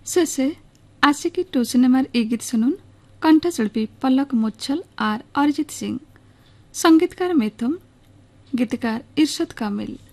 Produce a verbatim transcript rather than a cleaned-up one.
शेषे आशिकी टू सिनेमार ए गीत सुनुन कंठशिल्पी पलक मुच्छल और अरिजीत सिंह, संगीतकार मिथुन, गीतकार इरशाद कामिल।